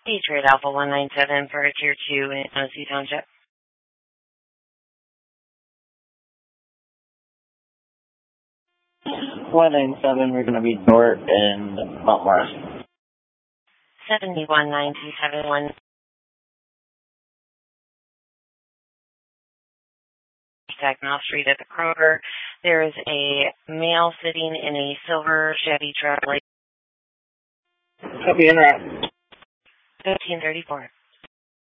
Patriot Alpha 197 for a Tier 2 in Tennessee Township. 197, we're going to be Dort and Mount Morris. 719271. Saginaw Street at the Kroger. There is a male sitting in a silver Chevy truck. Copy, interact. 1534.